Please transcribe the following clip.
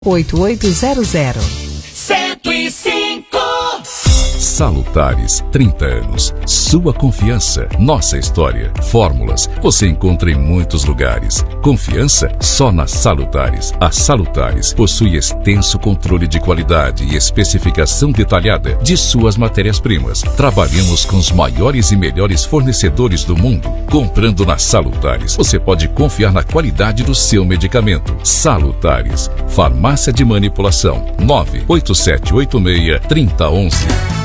8800. 105. Salutares, 30 anos. Sua confiança, nossa história. Fórmulas, você encontra em muitos lugares. Confiança só na Salutares. A Salutares possui extenso controle de qualidade e especificação detalhada de suas matérias-primas. Trabalhamos com os maiores e melhores fornecedores do mundo. Comprando na Salutares, você pode confiar na qualidade do seu medicamento. Salutares, farmácia de manipulação. 98786-3011.